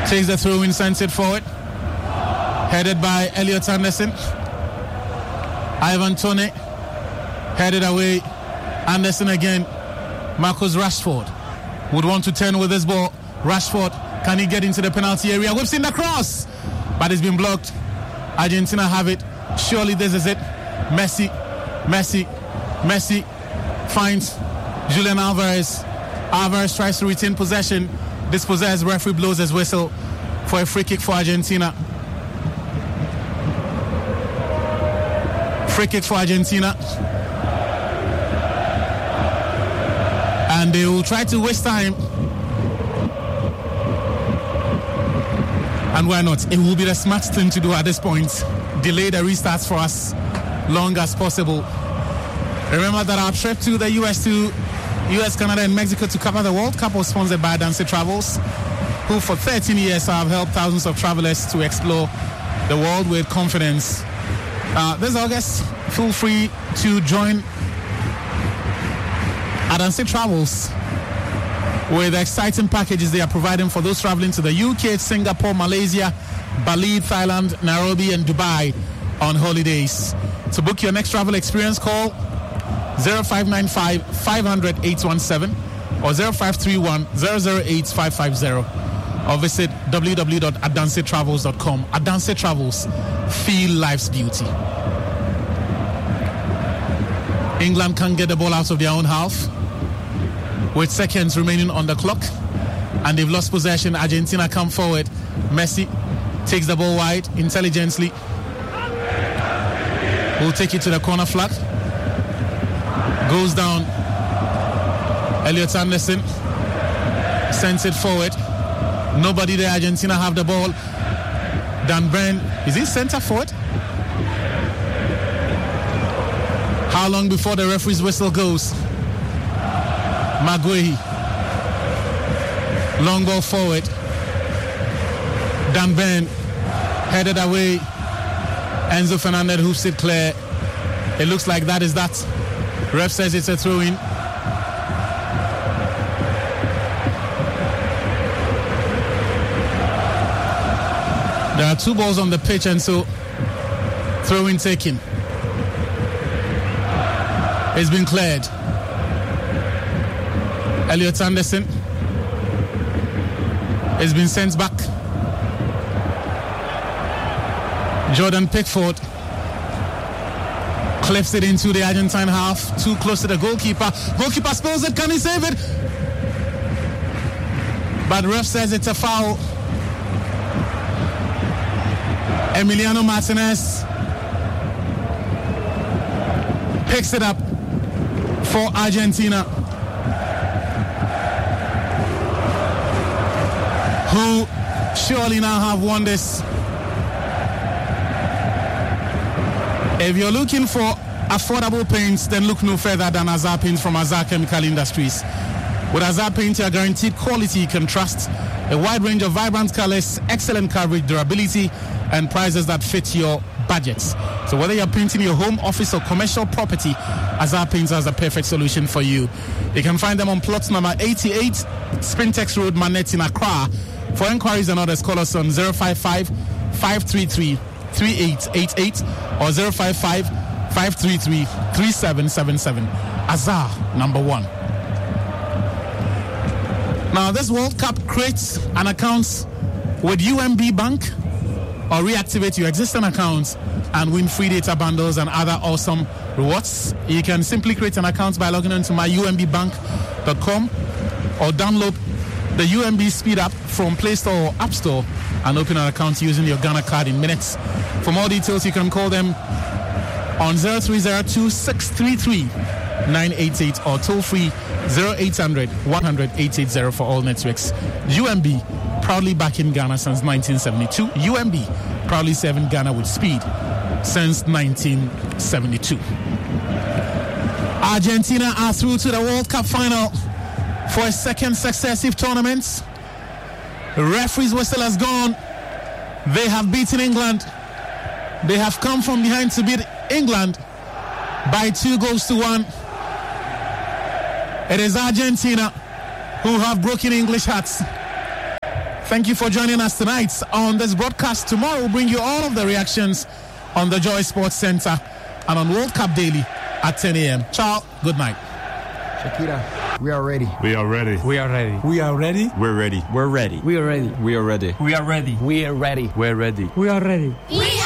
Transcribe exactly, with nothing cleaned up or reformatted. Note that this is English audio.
Takes the throw in, sends it forward. Headed by Elliot Anderson. Ivan Toney. Headed away. Anderson again. Marcus Rashford would want to turn with this ball. Rashford, can he get into the penalty area? Whips in the cross, but it's been blocked. Argentina have it. Surely this is it. Messi, Messi, Messi finds Julian Alvarez. Alvarez tries to retain possession. Dispossessed, referee blows his whistle for a free kick for Argentina. Free kick for Argentina. And they will try to waste time. And why not? It will be the smart thing to do at this point. Delay the restarts for us long as possible. Remember that our trip to the U S to U S, Canada and Mexico to cover the World Cup was sponsored by Adanse Travels, who for thirteen years have helped thousands of travelers to explore the world with confidence. Uh, this August, feel free to join Adanse Travels with exciting packages they are providing for those traveling to the U K, Singapore, Malaysia, Bali, Thailand, Nairobi, and Dubai on holidays. To book your next travel experience, call zero five nine five, five hundred, eight one seven or zero five three one, zero zero eight, five five zero or visit w w w dot adanse travels dot com. Adanse Travels, feel life's beauty. England can't get the ball out of their own half with seconds remaining on the clock, and they've lost possession. Argentina come forward. Messi takes the ball wide intelligently. Will take it to the corner flag. Goes down. Elliot Anderson sends it forward. Nobody there. Argentina have the ball. Dan Burn, is he centre forward? How long before the referee's whistle goes? Maguire. Long ball forward. Dan Burn headed away. Enzo Fernandez hoops it clear. It looks like that is that. Ref says it's a throw-in. There are two balls on the pitch, and so throw-in taken. It's been cleared. Elliot Anderson has been sent back. Jordan Pickford clips it into the Argentine half, too close to the goalkeeper. Goalkeeper spills it. Can he save it? But ref says it's a foul. Emiliano Martinez picks it up for Argentina, who surely now have won this. If you're looking for affordable paints, then look no further than Azar Paints from Azar Chemical Industries. With Azar Paint, you're guaranteed quality, contrast, a wide range of vibrant colors, excellent coverage, durability, and prices that fit your budgets. So whether you're painting your home, office, or commercial property, Azar Paints has the perfect solution for you. You can find them on plot number eighty-eight, Sprintex Road, Manette in Accra. For inquiries and orders, call us on zero five five, five three three, three eight eight eight or zero five five, five three three, three seven seven seven. Azar, number one. Now, this World Cup creates an account with U M B Bank, or reactivate your existing accounts and win free data bundles and other awesome rewards. You can simply create an account by logging into my u m b bank dot com or download the U M B Speed app from Play Store or App Store and open an account using your Ghana card in minutes. For more details, you can call them on zero three zero two, six three three, nine eight eight or toll free zero eight hundred, one hundred, eight eight zero for all networks. U M B, proudly back in Ghana since nineteen seventy-two. U M B, proudly serving Ghana with speed since nineteen seventy-two. Argentina are through to the World Cup final for a second successive tournament. The referee's whistle has gone. They have beaten England. They have come from behind to beat England by two goals to one. It is Argentina who have broken English hearts Thank you for joining us tonight on this broadcast. Tomorrow we'll bring you all of the reactions on the Joy Sports Center and on World Cup Daily at ten a.m. Ciao, good night. Shakira, we are ready. We are ready. We are ready. We are ready. We're ready. We're ready. We are ready. We are ready. We are ready. We are ready. We're ready. We are ready. We